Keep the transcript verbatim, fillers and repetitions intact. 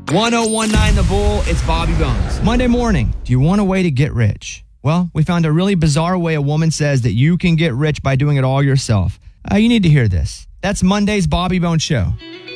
ten nineteen The Bull, it's Bobby Bones. Monday morning, do you want a way to get rich? Well, we found a really bizarre way a woman says that you can get rich by doing it all yourself. Uh, you need to hear this. That's Monday's Bobby Bones Show.